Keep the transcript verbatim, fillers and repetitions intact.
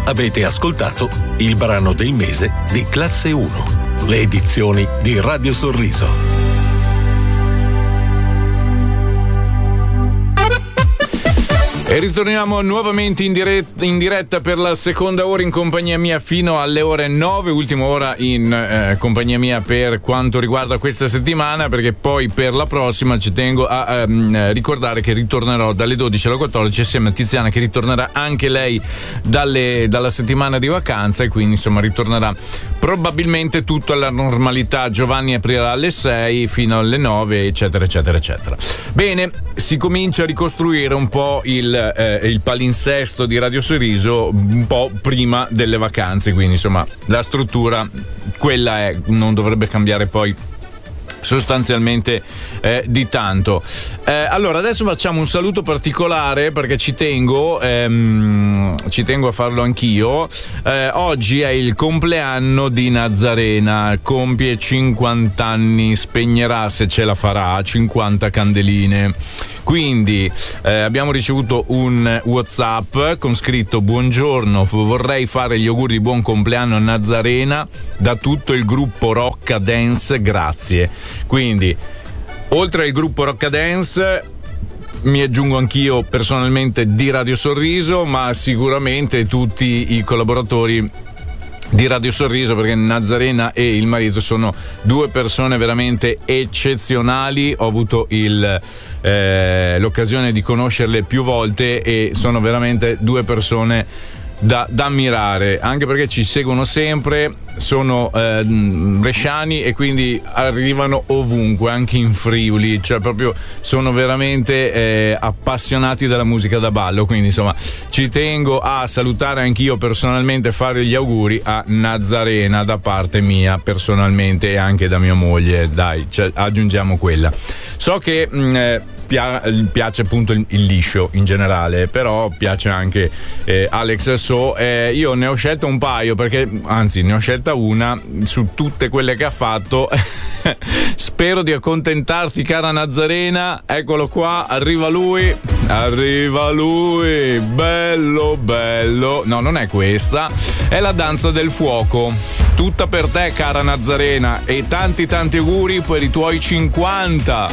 Avete ascoltato il brano del mese di Classe uno, le edizioni di Radio Sorriso. E ritorniamo nuovamente in diretta, in diretta per la seconda ora in compagnia mia fino alle ore nove, ultima ora in eh, compagnia mia per quanto riguarda questa settimana, perché poi per la prossima ci tengo a ehm, ricordare che ritornerò dalle dodici alle quattordici assieme a Tiziana, che ritornerà anche lei dalle, dalla settimana di vacanza, e quindi insomma ritornerà probabilmente tutto alla normalità. Giovanni aprirà alle sei fino alle nove, eccetera eccetera eccetera. Bene, si comincia a ricostruire un po' il Eh, il palinsesto di Radio Sorriso un po' prima delle vacanze, quindi insomma la struttura quella è, non dovrebbe cambiare poi sostanzialmente eh, di tanto. Eh, allora adesso facciamo un saluto particolare perché ci tengo ehm, ci tengo a farlo anch'io. Eh, oggi è il compleanno di Nazarena, compie cinquanta anni, spegnerà, se ce la farà, cinquanta candeline. Quindi eh, abbiamo ricevuto un WhatsApp con scritto: buongiorno, vorrei fare gli auguri di buon compleanno a Nazarena da tutto il gruppo Rocca Dance, grazie. Quindi oltre al gruppo Rocca Dance mi aggiungo anch'io personalmente di Radio Sorriso, ma sicuramente tutti i collaboratori di Radio Sorriso, perché Nazarena e il marito sono due persone veramente eccezionali. Ho avuto il, eh, l'occasione di conoscerle più volte e sono veramente due persone da, da ammirare, anche perché ci seguono sempre, sono eh, bresciani e quindi arrivano ovunque, anche in Friuli, cioè proprio sono veramente eh, appassionati della musica da ballo. Quindi insomma ci tengo a salutare anch'io personalmente e fare gli auguri a Nazarena da parte mia personalmente e anche da mia moglie, dai, cioè, aggiungiamo quella. So che mh, eh, piace appunto il, il liscio in generale, però piace anche eh, Alex So. Eh, io ne ho scelto un paio, perché anzi ne ho scelta una su tutte quelle che ha fatto. Spero di accontentarti, cara Nazarena. Eccolo qua, arriva lui, arriva lui, bello bello. No, non è questa, è la danza del fuoco, tutta per te, cara Nazarena, e tanti tanti auguri per i tuoi cinquanta.